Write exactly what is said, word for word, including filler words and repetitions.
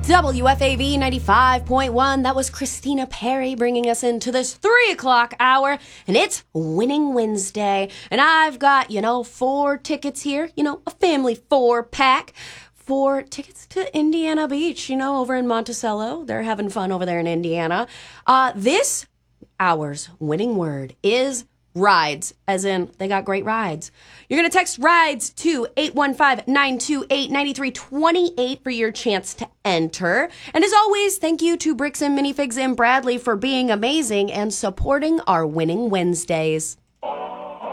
W F A V ninety-five point one. That was Christina Perry bringing us into this three o'clock hour. And it's Winning Wednesday. And I've got, you know, four tickets here. You know, a family four pack. Four tickets to Indiana Beach, you know, over in Monticello. They're having fun over there in Indiana. Uh, this hour's winning word is rides, as in they got great rides. You're going to text rides to eight one five, nine two eight, nine three two eight for your chance to enter. And as always, thank you to Bricks and Minifigs and Bradley for being amazing and supporting our Winning Wednesdays.